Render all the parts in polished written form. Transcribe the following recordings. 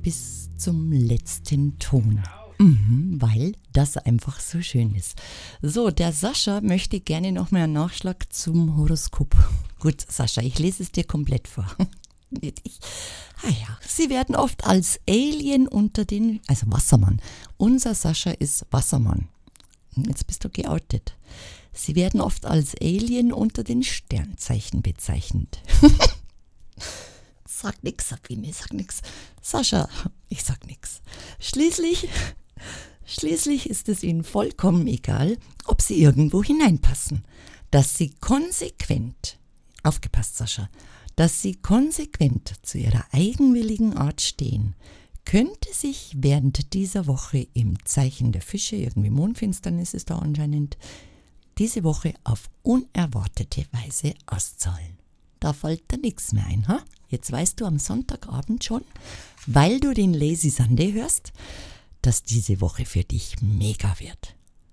bis zum letzten Ton. Weil das einfach so schön ist. So, der Sascha möchte gerne noch mal einen Nachschlag zum Horoskop. Gut, Sascha, ich lese es dir komplett vor. Sie werden oft als Alien also Wassermann. Unser Sascha ist Wassermann. Jetzt bist du geoutet. Sie werden oft als Alien unter den Sternzeichen bezeichnet. Sag nix, Sabine, sag nix. Sascha, ich sag nix. Schließlich ist es ihnen vollkommen egal, ob sie irgendwo hineinpassen. Dass sie konsequent, aufgepasst Sascha, dass sie konsequent zu ihrer eigenwilligen Art stehen, könnte sich während dieser Woche im Zeichen der Fische, irgendwie Mondfinsternis ist da anscheinend, diese Woche auf unerwartete Weise auszahlen. Da fällt dir nichts mehr ein, ha? Jetzt weißt du am Sonntagabend schon, weil du den Lazy Sunday hörst, dass diese Woche für dich mega wird.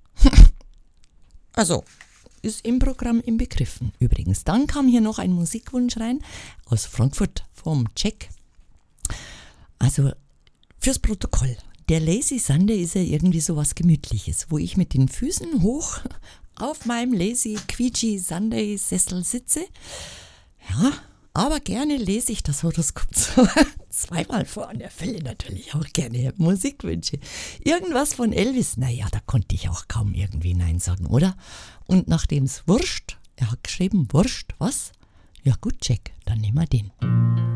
Also, ist im Programm inbegriffen. Übrigens, dann kam hier noch ein Musikwunsch rein aus Frankfurt vom Jack. Also, fürs Protokoll. Der Lazy Sunday ist ja irgendwie so was Gemütliches, wo ich mit den Füßen hoch auf meinem Lazy Quietschi Sunday Sessel sitze. Ja, aber gerne lese ich das Horoskop zweimal vor und erfülle natürlich auch gerne Musikwünsche. Irgendwas von Elvis, naja, da konnte ich auch kaum irgendwie Nein sagen, oder? Und nachdem es Wurscht, er hat geschrieben Wurscht, was? Ja gut, Jack, dann nehmen wir den.